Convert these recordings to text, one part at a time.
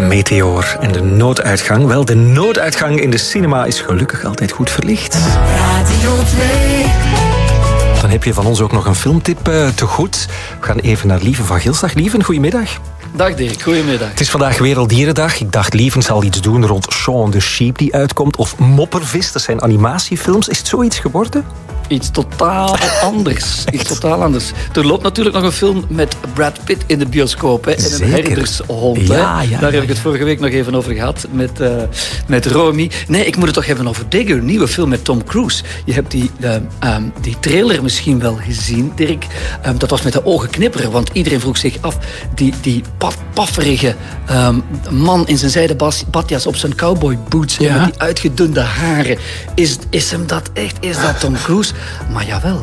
Meteor en de nooduitgang. Wel, de nooduitgang in de cinema is gelukkig altijd goed verlicht. Radio 2. Dan heb je van ons ook nog een filmtip te goed. We gaan even naar Lieven van Gilsdag. Lieven, goedemiddag. Dag Dirk, goedemiddag. Het is vandaag Werelddierendag. Ik dacht, Lieven zal iets doen rond Shaun the Sheep die uitkomt. Of Moppervis, dat zijn animatiefilms. Is het zoiets geworden? Iets totaal anders. Er loopt natuurlijk nog een film met Brad Pitt in de bioscoop. Hè, en een herdershond. Ja, Daar heb ik het vorige week nog even over gehad met Romy. Nee, ik moet het toch hebben over Digger. Een nieuwe film met Tom Cruise. Je hebt die trailer misschien wel gezien, Dirk. Dat was met de ogen knipperen. Want iedereen vroeg zich af, die pafferige man in zijn zijden badjas op zijn cowboyboots. Ja. Met die uitgedunde haren. Is hem dat echt? Is dat Tom Cruise? Maar jawel.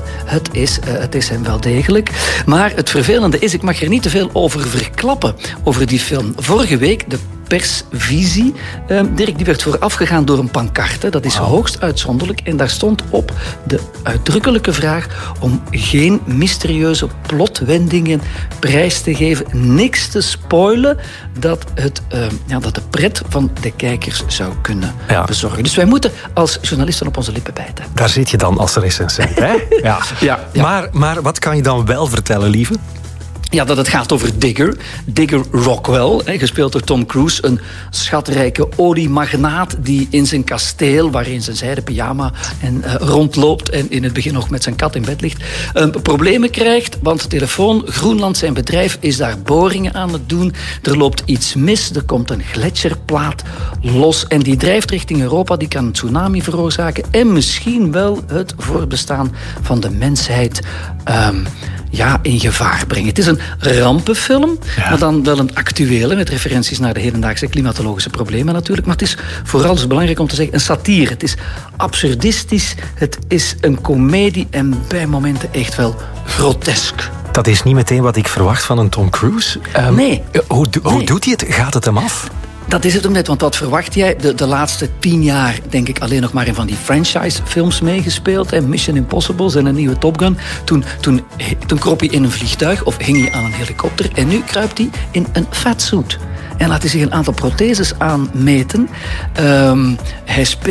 Het is hem wel degelijk. Maar het vervelende is, ik mag er niet te veel over verklappen, over die film. Vorige week, de persvisie, Dirk, die werd voorafgegaan door een pancarte. Dat is hoogst uitzonderlijk. En daar stond op de uitdrukkelijke vraag om geen mysterieuze plotwendingen prijs te geven. Niks te spoilen dat de pret van de kijkers zou kunnen bezorgen. Dus wij moeten als journalisten op onze lippen bijten. Daar zit je dan als recensent, hè? Ja. Maar wat kan je dan wel vertellen, Lieve? Ja, dat het gaat over Digger Rockwell, gespeeld door Tom Cruise. Een schatrijke oliemagnaat die in zijn kasteel, waarin zijn zijden pyjama rondloopt en in het begin nog met zijn kat in bed ligt, problemen krijgt, want telefoon Groenland, zijn bedrijf, is daar boringen aan het doen. Er loopt iets mis, er komt een gletsjerplaat los en die drijft richting Europa, die kan een tsunami veroorzaken en misschien wel het voortbestaan van de mensheid in gevaar brengen. Het is een rampenfilm, maar dan wel een actuele, met referenties naar de hedendaagse klimatologische problemen natuurlijk. Maar het is vooral, dus belangrijk om te zeggen, een satire. Het is absurdistisch, het is een komedie en bij momenten echt wel grotesk. Dat is niet meteen wat ik verwacht van een Tom Cruise. Nee. Hoe doet hij het? Gaat het hem af? Dat is het hem net, want wat verwacht jij? De laatste 10 jaar denk ik alleen nog maar in van die franchise-films meegespeeld. En Mission Impossible en een nieuwe Top Gun. Toen kroop hij in een vliegtuig of hing hij aan een helikopter. En nu kruipt hij in een fatsuit. En laat hij zich een aantal protheses aanmeten. Hij speelt